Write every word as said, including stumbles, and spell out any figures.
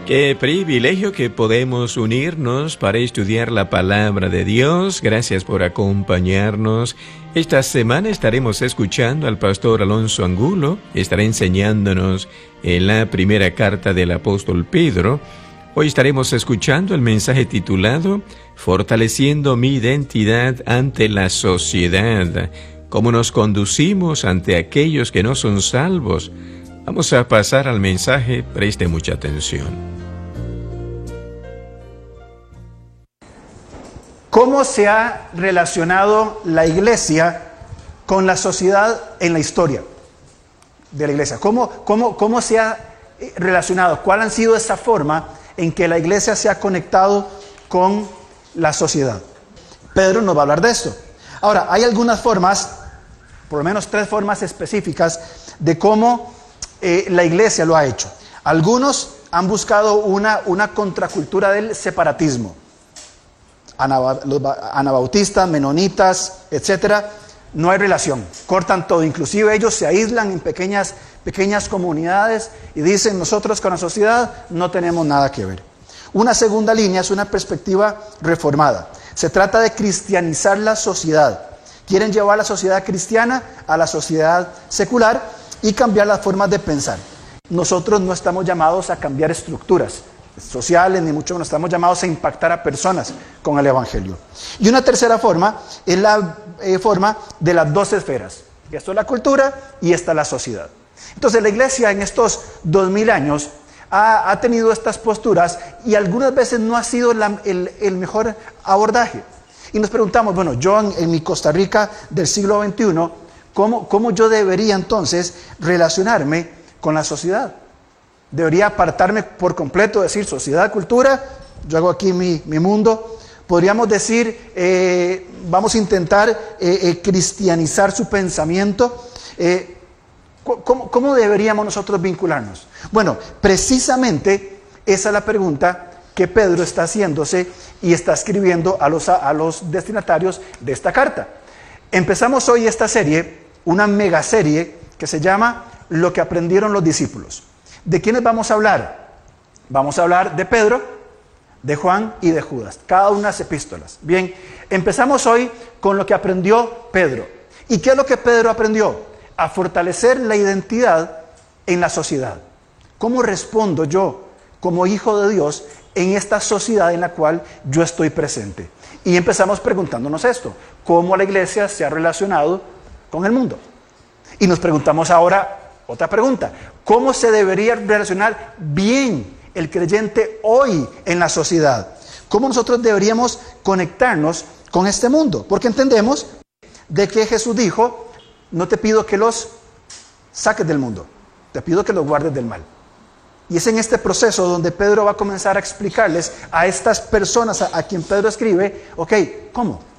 Qué privilegio que podemos unirnos para estudiar la palabra de Dios. Gracias por acompañarnos. Esta semana estaremos escuchando al pastor Alonso Angulo. Estará enseñándonos en la primera carta del apóstol Pedro. Hoy estaremos escuchando el mensaje titulado Fortaleciendo mi identidad ante la sociedad. Cómo nos conducimos ante aquellos que no son salvos. Vamos a pasar al mensaje. Preste mucha atención. ¿Cómo se ha relacionado la iglesia con la sociedad en la historia de la iglesia? ¿Cómo, cómo, cómo se ha relacionado? ¿Cuál ha sido esa forma en que la iglesia se ha conectado con la sociedad? Pedro nos va a hablar de esto. Ahora, hay algunas formas, por lo menos tres formas específicas de cómo eh, la iglesia lo ha hecho. Algunos han buscado una, una contracultura del separatismo. Anabautistas, menonitas, etcétera, no hay relación, cortan todo, inclusive ellos se aíslan en pequeñas, pequeñas comunidades y dicen nosotros con la sociedad no tenemos nada que ver. Una segunda línea es una perspectiva reformada, se trata de cristianizar la sociedad, quieren llevar la sociedad cristiana a la sociedad secular y cambiar las formas de pensar. Nosotros no estamos llamados a cambiar estructuras sociales, ni mucho menos estamos llamados a impactar a personas con el Evangelio. Y una tercera forma es la eh, forma de las dos esferas. Esto es la cultura y esta es la sociedad. Entonces la iglesia en estos dos mil años ha, ha tenido estas posturas y algunas veces no ha sido la, el, el mejor abordaje. Y nos preguntamos, bueno, yo en, en mi Costa Rica del siglo veintiuno, ¿cómo, cómo yo debería entonces relacionarme con la sociedad? Debería apartarme por completo, decir sociedad, cultura, yo hago aquí mi, mi mundo. Podríamos decir, eh, vamos a intentar eh, eh, cristianizar su pensamiento. Eh, ¿cómo, ¿Cómo deberíamos nosotros vincularnos? Bueno, precisamente esa es la pregunta que Pedro está haciéndose y está escribiendo a los, a los destinatarios de esta carta. Empezamos hoy esta serie, una mega serie que se llama Lo que aprendieron los discípulos. ¿De quiénes vamos a hablar? Vamos a hablar de Pedro, de Juan y de Judas, cada una de las epístolas. Bien, empezamos hoy con lo que aprendió Pedro. ¿Y qué es lo que Pedro aprendió? A fortalecer la identidad en la sociedad. ¿Cómo respondo yo como hijo de Dios en esta sociedad en la cual yo estoy presente? Y empezamos preguntándonos esto, ¿cómo la iglesia se ha relacionado con el mundo? Y nos preguntamos ahora otra pregunta, ¿cómo se debería relacionar bien el creyente hoy en la sociedad? ¿Cómo nosotros deberíamos conectarnos con este mundo? Porque entendemos de que Jesús dijo, no te pido que los saques del mundo, te pido que los guardes del mal. Y es en este proceso donde Pedro va a comenzar a explicarles a estas personas a, a quien Pedro escribe, ok, ¿cómo?